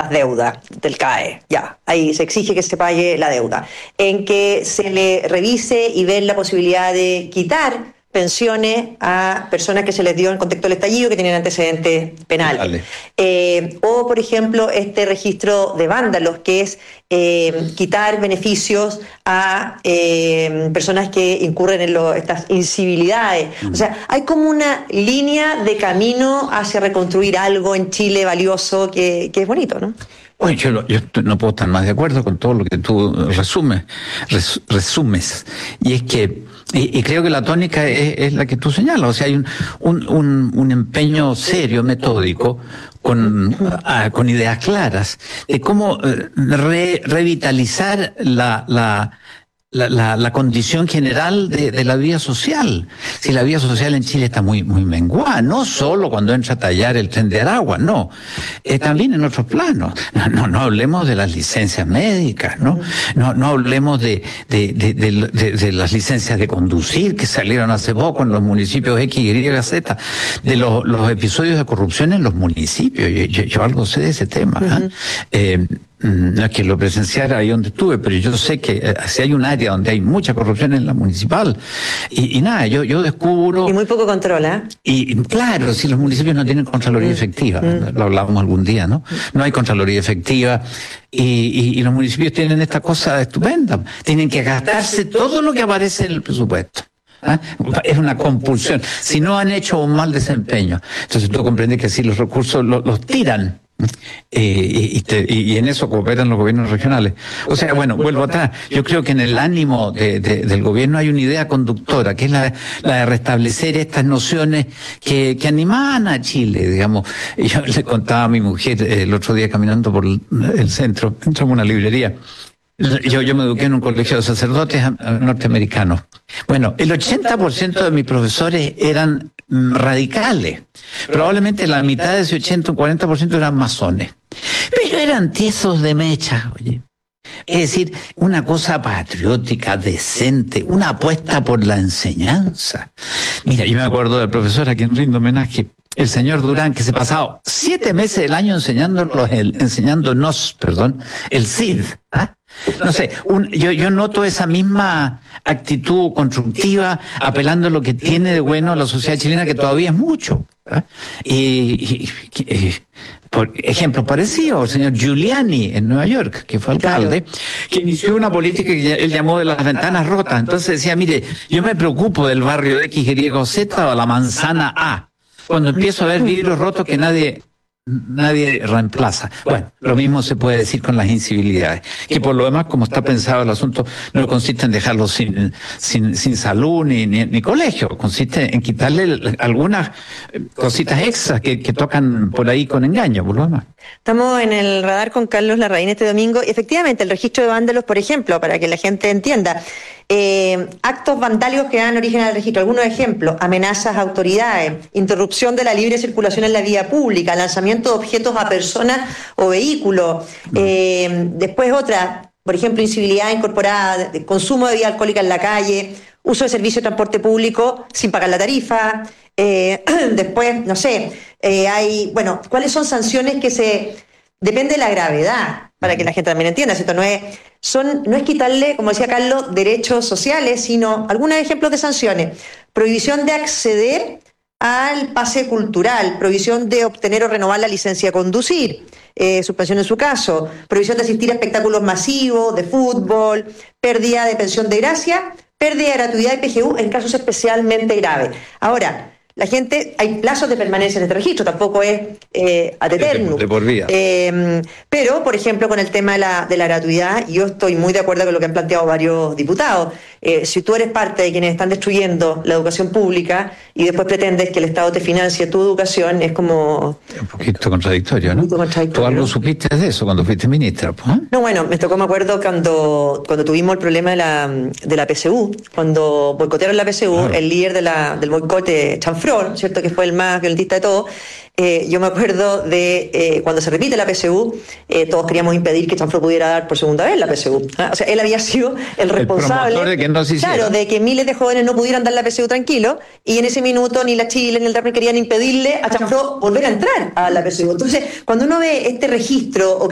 las deudas del CAE. Ya, ahí se exige que se pague la deuda. En que se le revise y ver la posibilidad de quitar pensiones a personas que se les dio en el contexto del estallido que tienen antecedentes penales. O, por ejemplo, este registro de vándalos, que es quitar beneficios a personas que incurren en estas incivilidades. O sea, hay como una línea de camino hacia reconstruir algo en Chile valioso que es bonito, ¿no? Oye, yo no puedo estar más de acuerdo con todo lo que tú resumes. Y es que, y creo que la tónica es la que tú señalas. O sea, hay un empeño serio, metódico, con ideas claras de cómo revitalizar la condición general de la vida social. Si la vida social en Chile está muy menguada, no solo cuando entra a tallar el Tren de Aragua, no, también en otros planos. No hablemos de las licencias médicas, no hablemos de las licencias de conducir que salieron hace poco en los municipios X, Y, Z, de los episodios de corrupción en los municipios. Yo algo sé de ese tema. No es que lo presenciara ahí donde estuve, pero yo sé que si hay un área donde hay mucha corrupción en la municipal, y nada, yo descubro... Y muy poco control, ¿eh? Y claro, si los municipios no tienen Contraloría efectiva, lo hablábamos algún día, ¿no? No hay Contraloría efectiva, y los municipios tienen esta cosa estupenda, tienen que gastarse todo lo que aparece en el presupuesto. Es una compulsión. Si no han hecho un mal desempeño, entonces tú comprendes que si los recursos los tiran, y en eso cooperan los gobiernos regionales. O sea, bueno, vuelvo atrás. Yo creo que en el ánimo del gobierno hay una idea conductora, que es la de restablecer estas nociones que animaban a Chile, digamos. Yo le contaba a mi mujer el otro día caminando por el centro, entramos a una librería. Yo me eduqué en un colegio de sacerdotes norteamericanos. Bueno, el 80% de mis profesores eran radicales. Probablemente la mitad de ese 80, un 40% eran masones. Pero eran tiesos de mecha, oye. Es decir, una cosa patriótica, decente, una apuesta por la enseñanza. Mira, yo me acuerdo del profesor a quien rindo homenaje, el señor Durán, que se pasaba 7 meses del año enseñándonos el CID. No sé, yo noto esa misma actitud constructiva, apelando a lo que tiene de bueno la sociedad chilena, que todavía es mucho. Por ejemplo parecido, el señor Giuliani en Nueva York, que fue alcalde, que inició una política que él llamó de las ventanas rotas. Entonces decía, mire, yo me preocupo del barrio X, Y, Z o la manzana A. Cuando empiezo a ver vidrios rotos que nadie reemplaza. Bueno, lo mismo se puede decir con las incivilidades, que por lo demás, como está pensado el asunto, no consiste en dejarlos sin salud ni colegio, consiste en quitarle algunas cositas extras que tocan por ahí con engaño, por lo demás. Estamos en el radar con Carlos Larraín este domingo, y efectivamente el registro de vándalos, por ejemplo, para que la gente entienda, actos vandálicos que dan origen al registro. Algunos ejemplos: amenazas a autoridades, interrupción de la libre circulación en la vía pública, lanzamiento de objetos a personas o vehículos. Después otra, por ejemplo, incivilidad incorporada, consumo de bebida alcohólica en la calle, uso de servicio de transporte público sin pagar la tarifa. Después, no sé, ¿cuáles son sanciones que depende de la gravedad? Para que la gente también entienda, ¿cierto? No es quitarle, como decía Carlos, derechos sociales, sino algunos ejemplos de sanciones. Prohibición de acceder al pase cultural, prohibición de obtener o renovar la licencia de conducir, suspensión en su caso, prohibición de asistir a espectáculos masivos, de fútbol, pérdida de pensión de gracia, pérdida de gratuidad de PGU en casos especialmente graves. Ahora, la gente, hay plazos de permanencia en este registro, tampoco es ad eternum. De por vida. Pero, por ejemplo, con el tema de la gratuidad, yo estoy muy de acuerdo con lo que han planteado varios diputados. Si tú eres parte de quienes están destruyendo la educación pública y después pretendes que el Estado te financie tu educación, es como... Un poquito contradictorio, ¿no? ¿Tú algo supiste de eso cuando fuiste ministra? ¿Pues? No, bueno, me tocó, me acuerdo, cuando tuvimos el problema de la PSU, cuando boicotearon la PSU, claro. El líder del boicote, Chanfrón, ¿cierto?, que fue el más violentista de todos. Yo me acuerdo de cuando se repite la PSU, todos queríamos impedir que Chanfrón pudiera dar por segunda vez la PSU. O sea, él había sido el responsable de que no se hiciera. Claro, de que miles de jóvenes no pudieran dar la PSU tranquilo, y en ese minuto ni la Chile ni el DAPNE querían impedirle a Chanfrón volver a entrar a la PSU. Entonces, cuando uno ve este registro